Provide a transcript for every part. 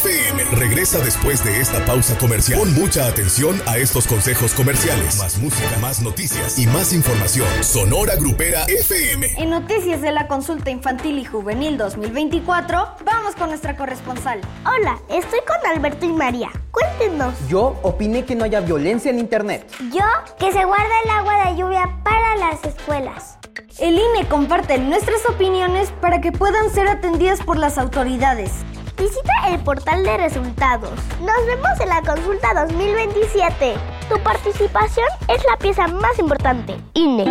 FM regresa después de esta pausa comercial. Pon mucha atención a estos consejos comerciales. Más música, más noticias y más información. Sonora Grupera FM. En noticias de la consulta infantil y juvenil 2024, vamos con nuestra corresponsal. Hola, estoy con Alberto y María. Cuéntenos. Yo opiné que no haya violencia en internet. Yo, que se guarda el agua de lluvia para las escuelas. El INE comparte nuestras opiniones para que puedan ser atendidas por las autoridades. Visita el portal de resultados. Nos vemos en la consulta 2027. Tu participación es la pieza más importante. INE.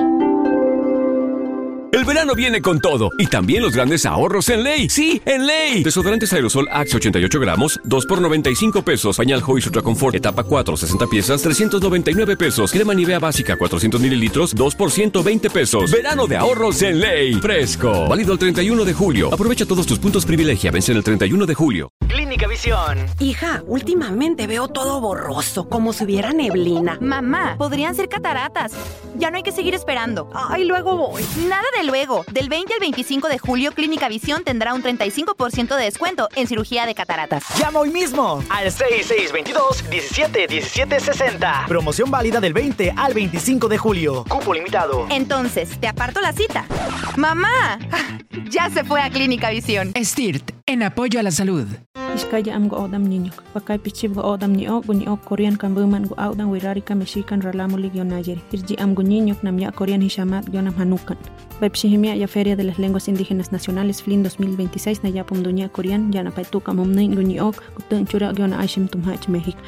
El verano viene con todo y también los grandes ahorros en Ley. ¡Sí, en Ley! Desodorantes Aerosol Axe 88 gramos, 2 por 95 pesos. Pañal Joy Ultra Confort etapa 4, 60 piezas, 399 pesos. Crema Nivea básica 400 mililitros, 2 por 120 pesos. Verano de ahorros en Ley. Fresco. Válido el 31 de julio. Aprovecha todos tus puntos privilegia. Vence el 31 de julio. Clínica Visión. Hija, últimamente veo todo borroso, como si hubiera neblina. Mamá, podrían ser cataratas. Ya no hay que seguir esperando. Ay, luego voy. Nada de luego. Del 20 al 25 de julio, Clínica Visión tendrá un 35% de descuento en cirugía de cataratas. Llama hoy mismo al 6622-171760. Promoción válida del 20 al 25 de julio. Cupo limitado. Entonces, te aparto la cita. ¡Mamá! Ya se fue a Clínica Visión. STIRT, en apoyo a la salud. Iskaya am go odam niño, pakay pichib go odam ni ok Korean kambuman go odam wirarika mexican ralamulig yonayeri. Irji am go niño namya Korean hishamat yonam hanukan. Baipshihimia ya Feria de las Lenguas Indígenas Nacionales FLIN 2026 na yapum dunya Korean yana paituka mumnay go ni ok gutun chura yona aishim tumhach México.